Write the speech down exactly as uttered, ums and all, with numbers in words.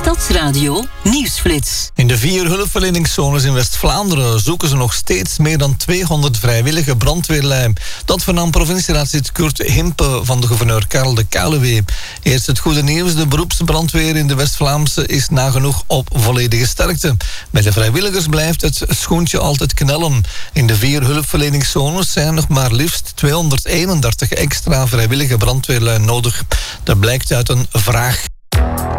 Stadsradio Nieuwsflits. In de vier hulpverleningszones in West-Vlaanderen zoeken ze nog steeds meer dan tweehonderd vrijwillige brandweerlui. Dat vernam provincieraadslid Kurt Himpe van de gouverneur Karel de Kuilenwee. Eerst het goede nieuws, de beroepsbrandweer in de West-Vlaamse is nagenoeg op volledige sterkte. Bij de vrijwilligers blijft het schoentje altijd knellen. In de vier hulpverleningszones zijn nog maar liefst tweehonderdeenendertig extra vrijwillige brandweerlui nodig. Dat blijkt uit een vraag.